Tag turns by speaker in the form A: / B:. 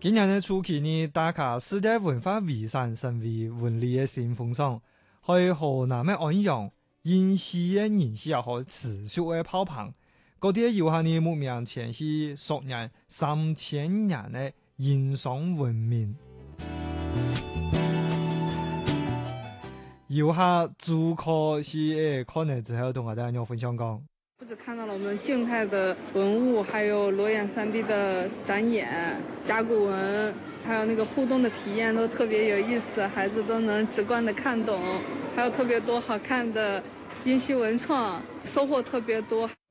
A: 今年的初期呢，打卡世界文化遺產成為文旅嘅新風尚，喺河南嘅安陽，因西嘅人士也可持續嘅爆棚。嗰啲遊客呢，慕名前去溯源3000年嘅殷商文明。遊客租客是看了之後，同我哋分享講。
B: 不止看到了我們靜態的文物，還有裸眼3D 的展演、甲骨文，還有那個互動的體驗都特別有意思，孩子都能直觀的看懂，還有特別多好看的殷墟文創，收穫特別多。